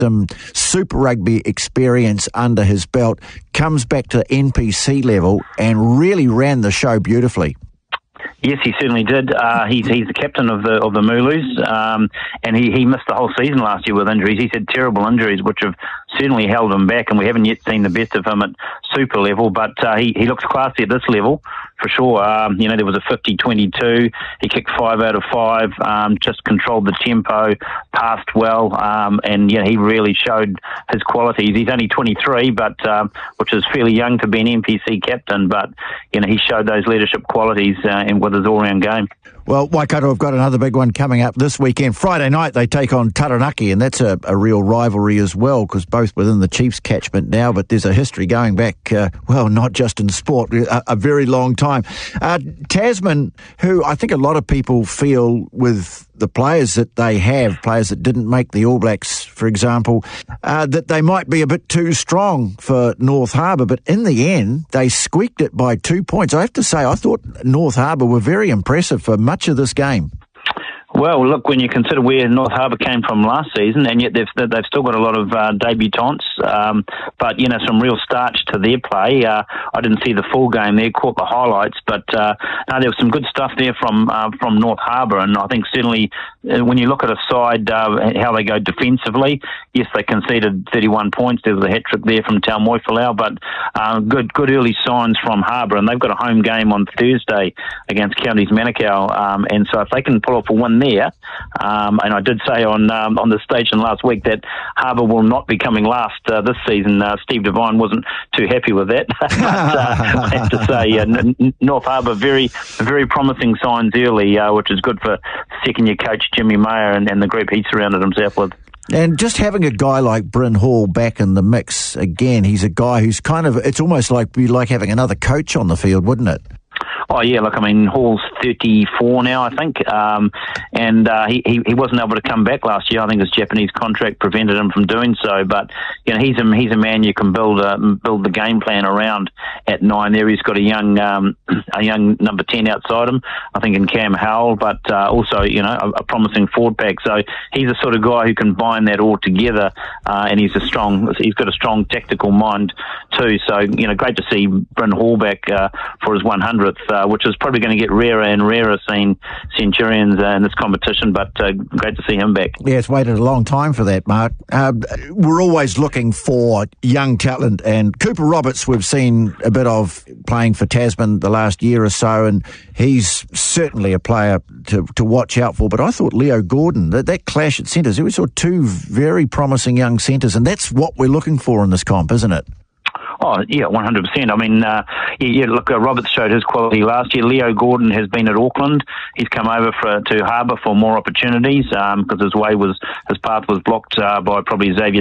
some Super Rugby experience under his belt, comes back to NPC level and really ran the show beautifully. Yes, he certainly did. He's the captain of the Mooloos, and he missed the whole season last year with injuries. He's had terrible injuries, which have certainly held him back, and we haven't yet seen the best of him at super level. But he looks classy at this level for sure. There was a 50-22. He kicked 5 out of 5. Just controlled the tempo, passed well, and he really showed his qualities. He's only 23, but which is fairly young to be an NPC captain. But he showed those leadership qualities with his all-round game. Well, Waikato have got another big one coming up this weekend. Friday night they take on Taranaki, and that's a real rivalry as well, because both within the Chiefs catchment now, but there's a history going back, not just in sport, a very long time. Tasman, who I think a lot of people feel with the players that they have, players that didn't make the All Blacks, for example, that they might be a bit too strong for North Harbour, but in the end, they squeaked it by 2 points. I have to say, I thought North Harbour were very impressive for much of this game. Well, look, when you consider where North Harbour came from last season, and yet they've still got a lot of debutants, but some real starch to their play. I didn't see the full game there, caught the highlights, but there was some good stuff there from North Harbour, and I think certainly when you look at a side how they go defensively, yes, they conceded 31 points. There was a hat trick there from Tau Moifalau, but good early signs from Harbour, and they've got a home game on Thursday against Counties Manukau, and so if they can pull off a win there, and I did say on the station last week that Harbour will not be coming last this season. Steve Devine wasn't too happy with that. But, I have to say, North Harbour, very, very promising signs early, which is good for second-year coach Jimmy Mayer and the group he surrounded himself with. And just having a guy like Bryn Hall back in the mix again, he's a guy who's it's almost like having another coach on the field, wouldn't it? Oh, yeah, look, I mean, Hall's 34 now, I think, and he wasn't able to come back last year. I think his Japanese contract prevented him from doing so, but, he's a man you can build the game plan around at 9 there. He's got a young number 10 outside him, I think in Cam Howell, but also, a promising forward pack. So he's the sort of guy who can bind that all together, and he's got a strong tactical mind too. So, great to see Bryn Hall back for his 100th, which is probably going to get rarer and rarer seeing Centurions in this competition, but great to see him back. Yeah, it's waited a long time for that, Mark. We're always looking for young talent, and Cooper Roberts we've seen a bit of playing for Tasman the last year or so, and he's certainly a player to watch out for. But I thought Leo Gordon, that clash at centres, we saw two very promising young centres, and that's what we're looking for in this comp, isn't it? Oh, yeah, 100%. I mean, look, Roberts showed his quality last year. Leo Gordon has been at Auckland. He's come over to Harbour for more opportunities because his path was blocked by probably Xavier